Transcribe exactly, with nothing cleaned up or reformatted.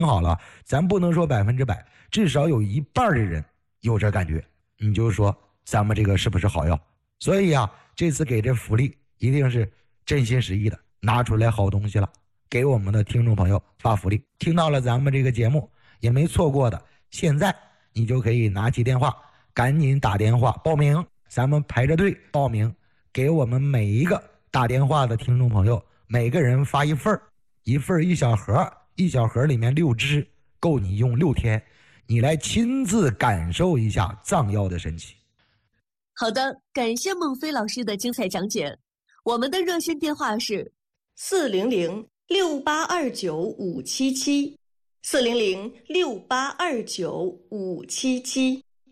好了，咱不能说百分之百，至少有一半的人有这感觉，你就说咱们这个是不是好药？所以啊，这次给这福利一定是真心实意的，拿出来好东西了，给我们的听众朋友发福利。听到了咱们这个节目也没错过的，现在你就可以拿起电话，赶紧打电话报名，咱们排着队报名，给我们每一个打电话的听众朋友，每个人发一份一份一小盒，一小盒里面六支，够你用六天，你来亲自感受一下藏药的神奇。 好的，感谢孟非老师的精彩讲解。我们的热线电话是四零零六八二九五七七，四零零六八二九五七七。